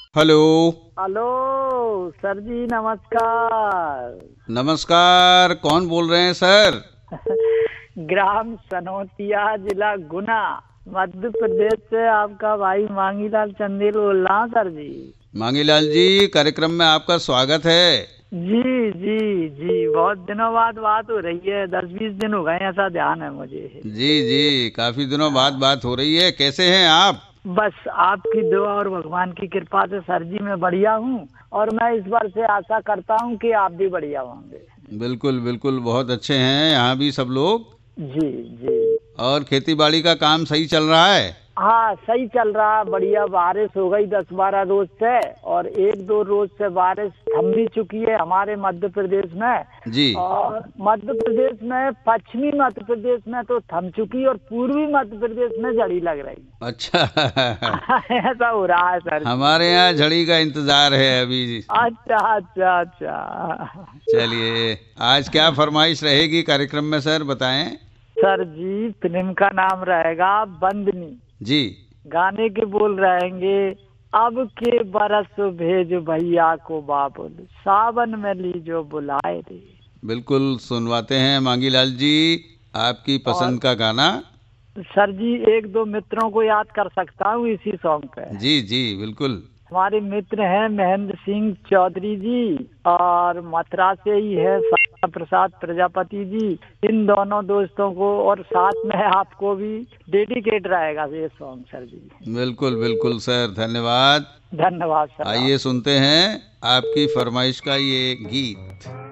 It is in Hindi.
हेलो। हेलो सर जी, नमस्कार। नमस्कार, कौन बोल रहे हैं सर? ग्राम सनोतिया, जिला गुना, मध्य प्रदेश से आपका भाई मांगीलाल चंदेल बोल रहा हूँ सर जी। मांगीलाल जी, कार्यक्रम में आपका स्वागत है। जी जी जी, बहुत दिनों बाद बात हो रही है, 10-20 दिन हो गए, ऐसा ध्यान है मुझे। जी जी, काफी दिनों बाद बात हो रही है। कैसे हैं आप? बस आपकी दुआ और भगवान की कृपा से सर जी मैं बढ़िया हूँ, और मैं इस बार से आशा करता हूँ कि आप भी बढ़िया होंगे। बिल्कुल बिल्कुल, बहुत अच्छे हैं यहाँ भी सब लोग। जी जी। और खेती बाड़ी का काम सही चल रहा है? हाँ, सही चल रहा है, बढ़िया। बारिश हो गई 10-12 रोज से, और 1-2 रोज से बारिश थम भी चुकी है हमारे मध्य प्रदेश में। जी। और मध्य प्रदेश में, पश्चिमी मध्य प्रदेश में तो थम चुकी, और पूर्वी मध्य प्रदेश में जड़ी लग रही। अच्छा। ऐसा हो रहा है सर जी। हमारे यहाँ झड़ी का इंतजार है अभी। अच्छा अच्छा अच्छा। चलिए, आज क्या फरमाइश रहेगी कार्यक्रम में सर, बताएं। सर जी, फिल्म का नाम रहेगा बंदनी। जी। गाने के बोल रहेंगे, अब के बरस भेज भैया को बाबुल, सावन में लीजो बुलाए रे। बिल्कुल सुनवाते हैं मांगीलाल जी, आपकी और पसंद का गाना। सर जी, 1-2 मित्रों को याद कर सकता हूँ इसी सॉन्ग पे। जी जी बिल्कुल। हमारे मित्र हैं महेंद्र सिंह चौधरी जी, और मथुरा से ही है श्यामा प्रसाद प्रजापति जी। इन दोनों दोस्तों को, और साथ में आपको भी डेडिकेट रहेगा ये सॉन्ग सर जी। बिल्कुल बिल्कुल सर, धन्यवाद। धन्यवाद सर आइए आपको। सुनते हैं आपकी फरमाइश का ये गीत।